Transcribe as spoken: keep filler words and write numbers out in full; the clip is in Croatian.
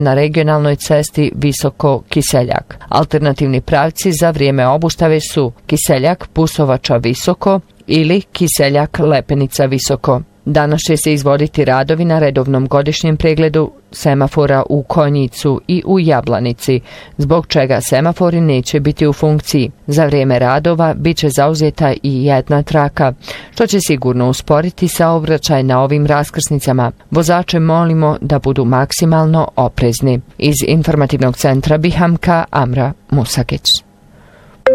na regionalnoj cesti Visoko Kiseljak. Alternativni pravci za vrijeme obustave su Kiseljak Pusovača Visoko ili Kiseljak Lepenica Visoko. Danas će se izvoditi radovi na redovnom godišnjem pregledu semafora u Konjicu i u Jablanici, zbog čega semafori neće biti u funkciji. Za vrijeme radova bit će zauzeta i jedna traka, što će sigurno usporiti saobraćaj na ovim raskrsnicama. Vozače molimo da budu maksimalno oprezni. Iz informativnog centra Bihamka, Amra Musakić.